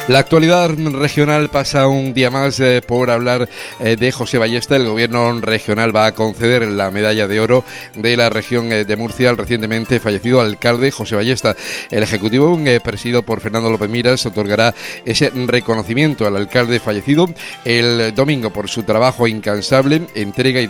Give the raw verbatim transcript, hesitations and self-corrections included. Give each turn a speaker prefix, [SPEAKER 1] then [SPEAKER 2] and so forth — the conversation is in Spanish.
[SPEAKER 1] La actualidad regional pasa un día más eh, por hablar eh, de José Ballesta. El gobierno regional va a conceder la medalla de oro de la región eh, de Murcia al recientemente fallecido alcalde José Ballesta. El ejecutivo, eh, presidido por Fernando López Miras, otorgará ese reconocimiento al alcalde fallecido el domingo por su trabajo incansable, entrega y